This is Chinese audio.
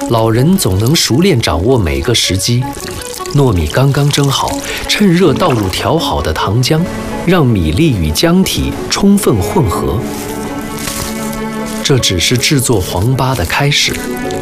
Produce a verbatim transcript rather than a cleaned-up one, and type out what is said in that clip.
老人总能熟练掌握每个时机。糯米刚刚蒸好，趁热倒入调好的糖浆，让米粒与浆体充分混合。这只是制作黄粑的开始。